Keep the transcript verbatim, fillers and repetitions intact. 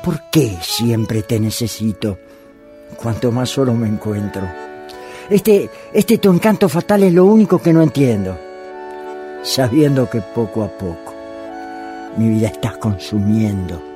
¿Por qué siempre te necesito? Cuanto más solo me encuentro. Este, este tu encanto fatal es lo único que no entiendo. Sabiendo que poco a poco mi vida estás consumiendo.